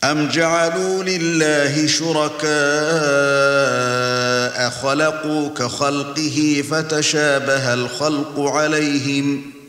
أَمْ جَعَلُوا لِلَّهِ شُرَكَاءَ خَلَقُوا كَخَلْقِهِ فَتَشَابَهَ الْخَلْقُ عَلَيْهِمْ